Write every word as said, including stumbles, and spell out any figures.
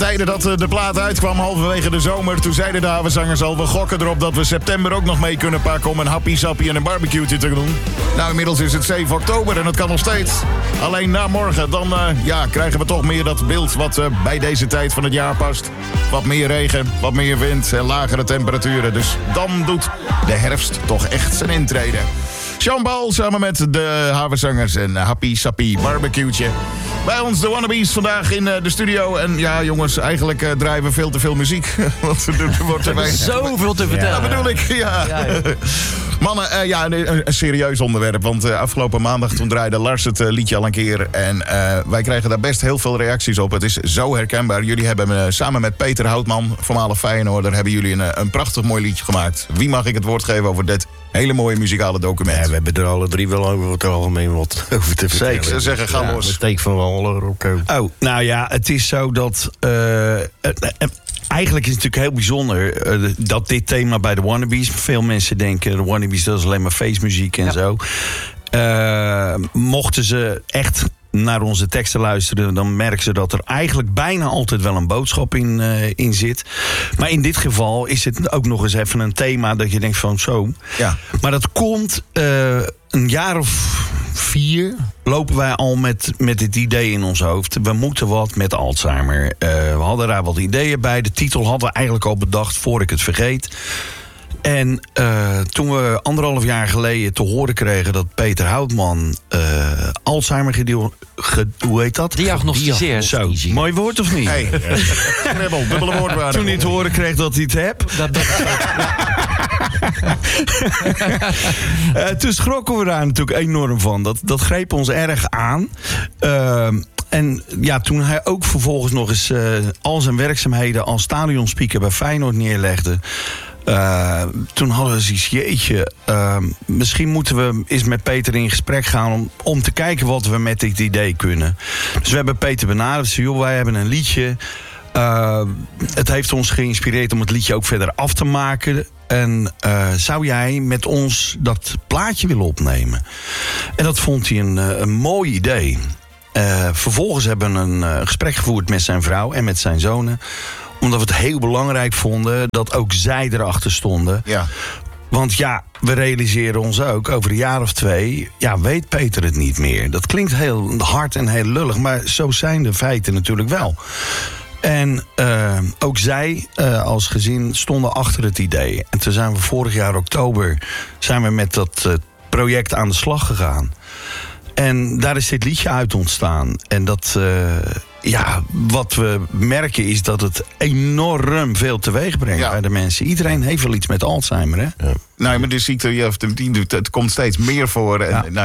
Tijden dat de plaat uitkwam, halverwege de zomer, toen zeiden de Havenzangers al, we gokken erop dat we september ook nog mee kunnen pakken om een happy sappie en een barbecue te doen. Nou, inmiddels is het zeven oktober en het kan nog steeds. Alleen na morgen, dan uh, ja, krijgen we toch meer dat beeld wat uh, bij deze tijd van het jaar past. Wat meer regen, wat meer wind en lagere temperaturen. Dus dan doet de herfst toch echt zijn intrede. Sean Paul samen met de Havenzangers en Happy Sappy Barbecue'tje. Bij ons de Wannabes vandaag in de studio. En ja, jongens, eigenlijk uh, draaien we veel te veel muziek. Want er wordt er weinig... Zoveel te vertellen. Ja, dat bedoel ik, ja. ja, ja. Mannen, uh, ja, een, een serieus onderwerp. Want uh, afgelopen maandag toen draaide Lars het uh, liedje al een keer. En uh, wij krijgen daar best heel veel reacties op. Het is zo herkenbaar. Jullie hebben uh, samen met Peter Houtman, voormalig Feyenoorder, hebben jullie een, een prachtig mooi liedje gemaakt. Wie mag ik het woord geven over dit hele mooie muzikale document? Ja, we hebben er alle drie wel over het algemeen wat over te vertellen. Zeker, ze zeggen, ga ja, los. Een steek van wel op. Oh, nou ja, het is zo dat... Uh, uh, Eigenlijk is het natuurlijk heel bijzonder uh, dat dit thema bij de Wannabes... Veel mensen denken, de Wannabes dat is alleen maar feestmuziek en ja. zo. Uh, mochten ze echt naar onze teksten luisteren, dan merken ze dat er eigenlijk bijna altijd wel een boodschap in, uh, in zit. Maar in dit geval is het ook nog eens even een thema dat je denkt van zo. Ja. Maar dat komt uh, een jaar of vier lopen wij al met, met het idee in ons hoofd. We moeten wat met Alzheimer. Uh, we hadden daar wat ideeën bij. De titel hadden we eigenlijk al bedacht voor ik het vergeet. En uh, toen we anderhalf jaar geleden te horen kregen dat Peter Houtman uh, Alzheimer gedeel, ge, hoe heet dat? Diagnosticeerd. Zo, mooi woord of niet? Hey, kribbel, dubbele woordwaarde. Toen hij te horen kreeg dat hij het hebt. Dat, dat, uh, toen schrokken we daar natuurlijk enorm van. Dat, dat greep ons erg aan. Uh, En ja, toen hij ook vervolgens nog eens uh, al zijn werkzaamheden als stadionspeaker bij Feyenoord neerlegde. Uh, toen hadden we zoiets, jeetje, uh, misschien moeten we eens met Peter in gesprek gaan om, om te kijken wat we met dit idee kunnen. Dus we hebben Peter benaderd, zei, joh, wij hebben een liedje. Uh, het heeft ons geïnspireerd om het liedje ook verder af te maken. En uh, zou jij met ons dat plaatje willen opnemen? En dat vond hij een, een mooi idee. Uh, vervolgens hebben we een uh, gesprek gevoerd met zijn vrouw en met zijn zonen. Omdat we het heel belangrijk vonden dat ook zij erachter stonden. Ja. Want ja, we realiseren ons ook, over een jaar of twee, ja, weet Peter het niet meer. Dat klinkt heel hard en heel lullig, maar zo zijn de feiten natuurlijk wel. En uh, ook zij uh, als gezin stonden achter het idee. En toen zijn we vorig jaar oktober zijn we met dat uh, project aan de slag gegaan. En daar is dit liedje uit ontstaan. En dat, uh, ja, wat we merken is dat het enorm veel teweeg brengt ja. bij de mensen. Iedereen heeft wel iets met Alzheimer, hè? Ja. Nou, maar de ziekte, het komt steeds meer voor. En, ja. nou,